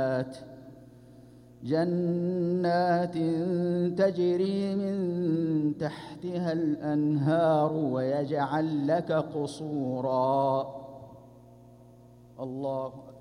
جنات تجري من تحتها الأنهار ويجعل لك قصورا. الله أكبر.